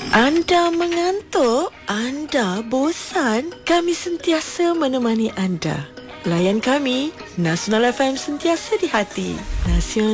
Anda mengantuk? Anda bosan? Kami sentiasa menemani anda. Layan kami, Nasional FM sentiasa di hati. Nasional